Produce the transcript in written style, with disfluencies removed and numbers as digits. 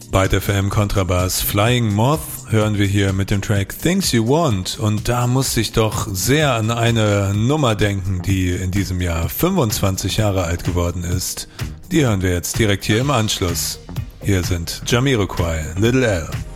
Byte FM Kontrabass Flying Moth hören wir hier mit dem Track Things You Want, und da musste ich doch sehr an eine Nummer denken, die in diesem Jahr 25 Jahre alt geworden ist. Die hören wir jetzt direkt hier im Anschluss. Hier sind Jamiroquai, Little L.